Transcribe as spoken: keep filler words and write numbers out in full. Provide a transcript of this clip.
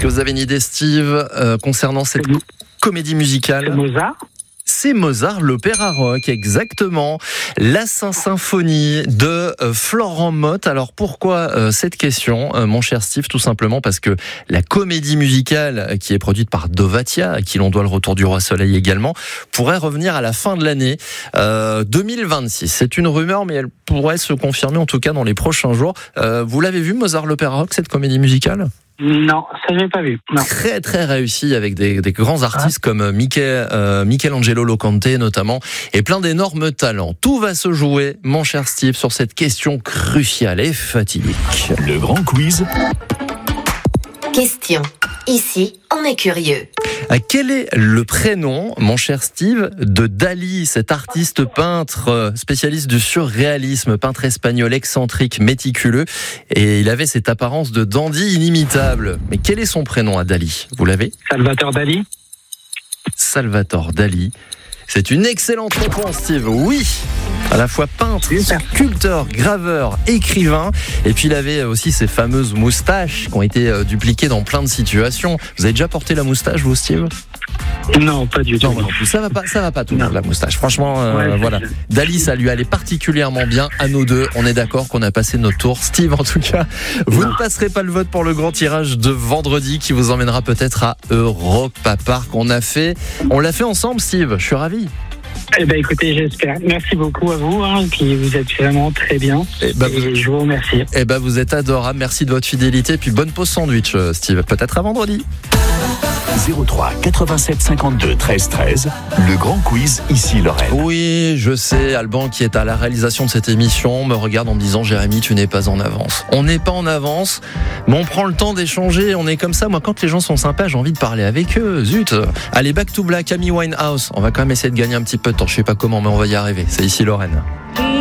que vous avez une idée, Steve, euh, concernant cette C'est comédie musicale? Mozart. C'est Mozart, l'opéra rock, exactement. La Saint-Symphonie de euh, Florent Mott. Alors pourquoi euh, cette question, euh, mon cher Steve? Tout simplement parce que la comédie musicale euh, qui est produite par Dovatia, à qui l'on doit le Retour du Roi Soleil également, pourrait revenir à la fin de l'année euh, deux mille vingt-six. C'est une rumeur, mais elle pourrait se confirmer en tout cas dans les prochains jours. Euh, vous l'avez vu, Mozart, l'opéra rock, cette comédie musicale? Non, ça je n'ai pas vu. Non. Très très réussi avec des, des grands artistes ah. comme Michel, euh, Michelangelo Locante notamment et plein d'énormes talents. Tout va se jouer, mon cher Steve, sur cette question cruciale et fatidique. Le grand quiz. Question. Ici, on est curieux. Quel est le prénom, mon cher Steve, de Dali, cet artiste peintre spécialiste du surréalisme, peintre espagnol excentrique, méticuleux, et il avait cette apparence de dandy inimitable. Mais quel est son prénom à Dali? Vous l'avez? Salvatore Dali. Salvatore Dali. C'est une excellente réponse, Steve. Oui, à la fois peintre, sculpteur, graveur, écrivain. Et puis il avait aussi ces fameuses moustaches qui ont été dupliquées dans plein de situations. Vous avez déjà porté la moustache, vous, Steve? Non, pas du tout. Non, non, ça va pas, ça va pas tout le monde, la moustache. Franchement, euh, ouais, voilà. Dali, ça lui allait particulièrement bien à nous deux. On est d'accord qu'on a passé notre tour. Steve, en tout cas, vous non. ne passerez pas le vote pour le grand tirage de vendredi qui vous emmènera peut-être à Europa Park. On a fait, on l'a fait ensemble, Steve. Je suis ravi. Eh ben, écoutez, j'espère. Merci beaucoup à vous, hein, puis vous êtes vraiment très bien. Eh ben, et vous... je vous remercie. Eh ben, vous êtes adorable. Merci de votre fidélité. Puis bonne pause sandwich, Steve. Peut-être à vendredi. zéro trois quatre-vingt-sept cinquante-deux treize treize, le grand quiz ici Lorraine. Oui, je sais, Alban qui est à la réalisation de cette émission me regarde en me disant Jérémy, tu n'es pas en avance. On n'est pas en avance, mais on prend le temps d'échanger, on est comme ça. Moi, quand les gens sont sympas, j'ai envie de parler avec eux. Zut. Allez, Back to Black, Amy Winehouse. On va quand même essayer de gagner un petit peu de temps. Je sais pas comment, mais on va y arriver. C'est ici Lorraine.